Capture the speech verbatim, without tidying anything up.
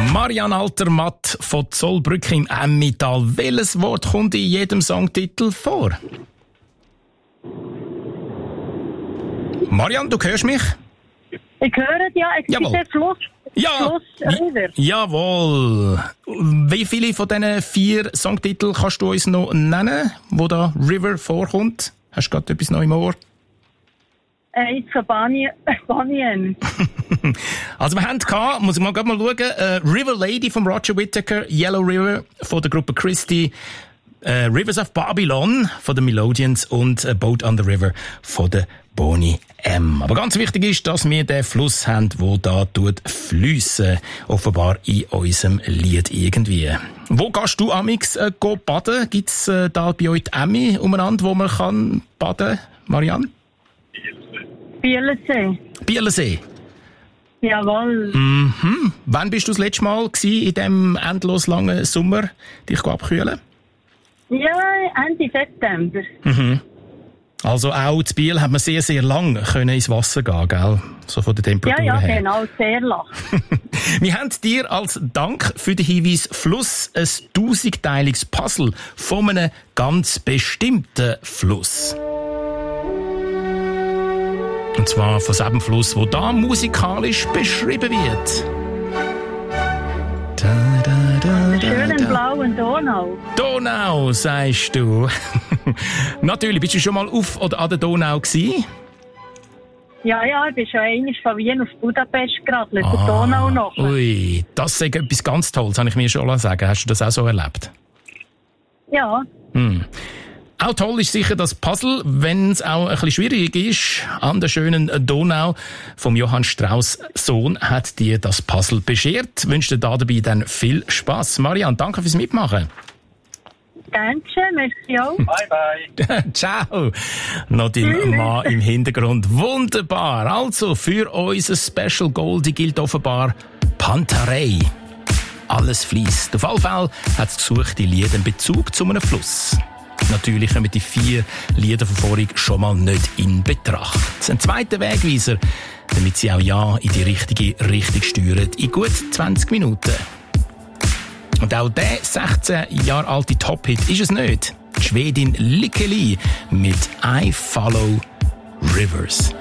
Marianne Altermatt von Zollbrück im Emmental. Welches Wort kommt in jedem Songtitel vor? Marianne, du hörst mich? Ich höre ja, ich Jawohl. Fluss, Ja, Fluss, River. Jawohl. Wie viele von diesen vier Songtiteln kannst du uns noch nennen, wo da River vorkommt? Hast du gerade etwas noch im Ohr? Eins von Banien. Banien. Also wir haben gehabt, muss ich mal gerade mal schauen, äh, River Lady von Roger Whittaker, Yellow River von der Gruppe Christie, äh, Rivers of Babylon von den Melodians und äh, Boat on the River von der Boney M. Aber ganz wichtig ist, dass wir den Fluss haben, der da tut fliessen, offenbar in unserem Lied irgendwie. Wo gehst du amix äh, go baden? Gibt's äh, da bei euch die Emmi umeinander, wo man kann baden, Marianne? Bielensee. Bielensee. Jawohl. Mhm. Wann bist du das letzte Mal gewesen, in diesem endlos langen Sommer dich abkühlen? Ja, Ende September. Mhm. Also auch in Biel hat man sehr, sehr lang können ins Wasser gehen, gell? So von der Temperatur Ja, ja, her. genau, sehr lang. Wir haben dir als Dank für den Hinweis Fluss ein tausendteiliges Puzzle von einem ganz bestimmten Fluss. Und zwar von diesem Fluss, der da musikalisch beschrieben wird. Da, da, da, da, Schönen da. blauen Donau. Donau, sagst du. Natürlich, bist du schon mal auf oder an der Donau gewesen? Ja, ja, ich bin schon einmal von Wien auf Budapest geradelt, ah, der Donau noch. Ui, das ist etwas ganz Tolles, habe ich mir schon sagen. Hast du das auch so erlebt? Ja. Hm. Auch toll ist sicher das Puzzle, wenn es auch ein bisschen schwierig ist. An der schönen Donau vom Johann Strauss Sohn hat dir das Puzzle beschert. Ich wünsche dir dabei dann viel Spass. Marianne, danke fürs Mitmachen. Danke, merci auch. Bye, bye. Ciao. Noch dein Mann im Hintergrund. Wunderbar. Also, für unser Special Goldie gilt offenbar Pantarei. Alles fließt. Auf alle Fälle hat es gesucht, die Lieder in Bezug zu einem Fluss. Natürlich kommen die vier Lieder von vorhin schon mal nicht in Betracht. Ein zweiter Wegweiser, damit sie auch ja in die richtige Richtung steuern, in gut zwanzig Minuten. Und auch der sechzehn Jahre alte Top-Hit ist es nicht. Die Schwedin Lykke Li mit I Follow Rivers.